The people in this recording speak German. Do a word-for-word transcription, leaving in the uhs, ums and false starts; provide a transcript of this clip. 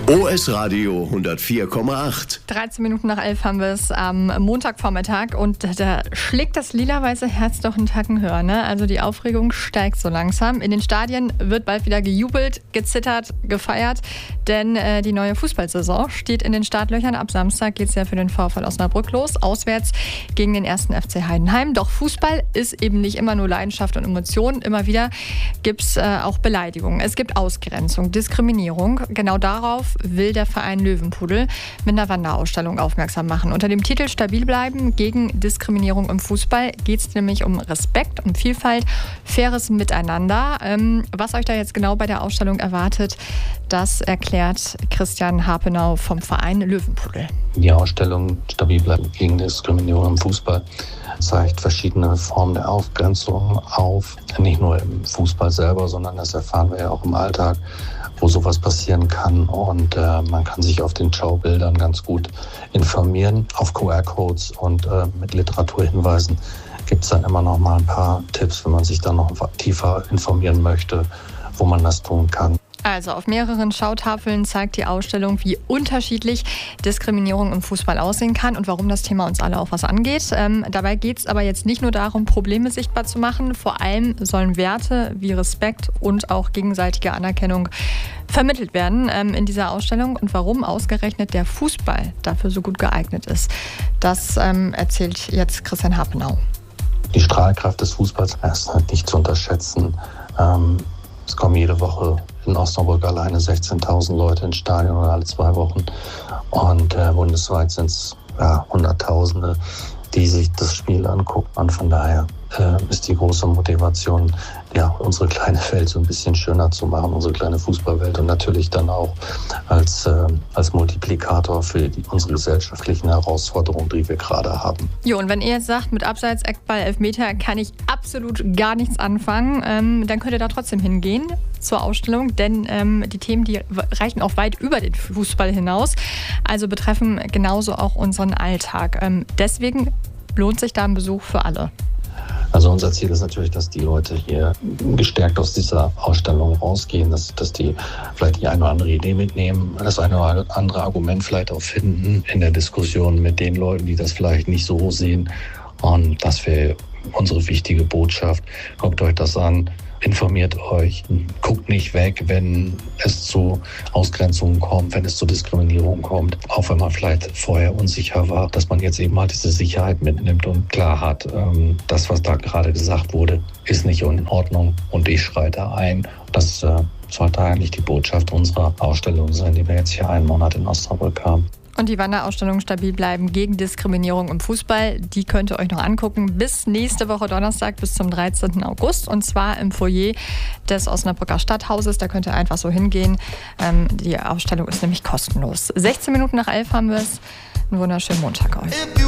O S Radio hundertvier Komma acht. dreizehn Minuten nach elf haben wir es am Montagvormittag und da schlägt das lila-weiße Herz doch einen Tacken höher. Ne? Also die Aufregung steigt so langsam. In den Stadien wird bald wieder gejubelt, gezittert, gefeiert, denn äh, die neue Fußballsaison steht in den Startlöchern. Ab Samstag geht es ja für den VfL Osnabrück los, auswärts gegen den ersten F C Heidenheim. Doch Fußball ist eben nicht immer nur Leidenschaft und Emotionen. Immer wieder gibt es äh, auch Beleidigungen. Es gibt Ausgrenzung, Diskriminierung. Genau darauf will der Verein Löwenpudel mit einer Wanderausstellung aufmerksam machen. Unter dem Titel Stabil bleiben gegen Diskriminierung im Fußball geht es nämlich um Respekt, um Vielfalt, faires Miteinander. Ähm, was euch da jetzt genau bei der Ausstellung erwartet, das erklärt Christian Hapenau vom Verein Löwenpudel. Die Ausstellung Stabil bleiben gegen Diskriminierung im Fußball zeigt verschiedene Formen der Ausgrenzung auf. Nicht nur im Fußball selber, sondern das erfahren wir ja auch im Alltag, wo sowas passieren kann. Und äh, man kann sich auf den Schaubildern ganz gut informieren. Auf Q R-Codes und äh, mit Literaturhinweisen gibt es dann immer noch mal ein paar Tipps, wenn man sich dann noch tiefer informieren möchte, wo man das tun kann. Also auf mehreren Schautafeln zeigt die Ausstellung, wie unterschiedlich Diskriminierung im Fußball aussehen kann und warum das Thema uns alle auch was angeht. Ähm, dabei geht es aber jetzt nicht nur darum, Probleme sichtbar zu machen. Vor allem sollen Werte wie Respekt und auch gegenseitige Anerkennung vermittelt werden ähm, in dieser Ausstellung. Und warum ausgerechnet der Fußball dafür so gut geeignet ist, das ähm, erzählt jetzt Christian Hapenau. Die Strahlkraft des Fußballs ist halt nicht zu unterschätzen. Ähm, Es kommen jede Woche in Osnabrück alleine sechzehntausend Leute ins Stadion oder alle zwei Wochen. Und äh, bundesweit sind es ja, Hunderttausende, die sich das Spiel angucken. Und von daher äh, ist die große Motivation, ja, unsere kleine Welt so ein bisschen schöner zu machen, unsere kleine Fußballwelt. Und natürlich dann auch als, äh, als Multiplikator für die, unsere gesellschaftlichen Herausforderungen, die wir gerade haben. Jo, und wenn ihr jetzt sagt, mit Abseits, Eckball, Elfmeter kann ich absolut gar nichts anfangen, ähm, dann könnt ihr da trotzdem hingehen zur Ausstellung, denn ähm, die Themen, die reichen auch weit über den Fußball hinaus, also betreffen genauso auch unseren Alltag. Ähm, deswegen lohnt sich da ein Besuch für alle. Also unser Ziel ist natürlich, dass die Leute hier gestärkt aus dieser Ausstellung rausgehen, dass, dass die vielleicht die eine oder andere Idee mitnehmen, das eine oder andere Argument vielleicht auch finden in der Diskussion mit den Leuten, die das vielleicht nicht so sehen. Und das wäre unsere wichtige Botschaft. Guckt euch das an, informiert euch, guckt nicht weg, wenn es zu Ausgrenzungen kommt, wenn es zu Diskriminierung kommt. Auch wenn man vielleicht vorher unsicher war, dass man jetzt eben mal diese Sicherheit mitnimmt und klar hat, ähm, das, was da gerade gesagt wurde, ist nicht in Ordnung und ich schreite ein. Das äh, sollte eigentlich die Botschaft unserer Ausstellung sein, die wir jetzt hier einen Monat in Osnabrück haben. Und die Wanderausstellung Stabil bleiben gegen Diskriminierung im Fußball, die könnt ihr euch noch angucken bis nächste Woche Donnerstag, bis zum dreizehnten August. Und zwar im Foyer des Osnabrücker Stadthauses. Da könnt ihr einfach so hingehen. Ähm, die Ausstellung ist nämlich kostenlos. sechzehn Minuten nach elf haben wir es. Einen wunderschönen Montag euch.